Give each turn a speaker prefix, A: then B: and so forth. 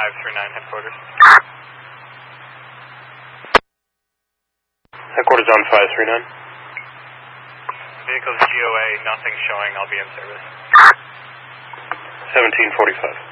A: 539 headquarters.
B: Headquarters on 539.
A: Vehicles GOA, nothing showing, I'll be in service.
B: 1745.